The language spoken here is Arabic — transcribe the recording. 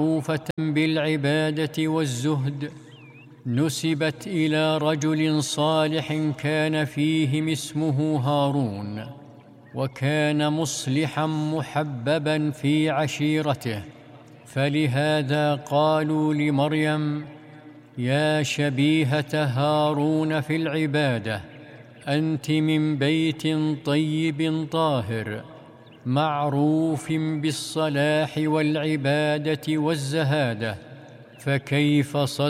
معروفة بالعبادة والزهد نسبت إلى رجل صالح كان فيهم اسمه هارون، وكان مصلحا محببا في عشيرته، فلهذا قالوا لمريم: يا شبيهة هارون في العبادة، أنت من بيت طيب طاهر معروف بالصلاح والعبادة والزهادة، فكيف صدق